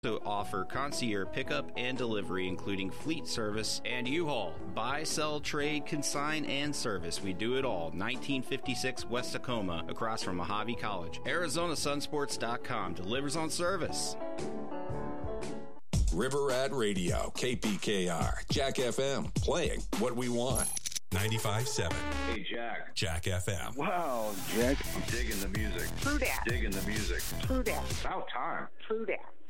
also offer concierge pickup and delivery, including fleet service and U-Haul. Buy, sell, trade, consign, and service. We do it all. 1956 West Tacoma, across from Mojave College. ArizonaSunsports.com delivers on service. River Rat Radio, KPKR, Jack FM, playing what we want. 95.7. Hey, Jack. Jack FM. Wow, Jack. I'm digging the music. True that. Digging the music. True that. About time. True that.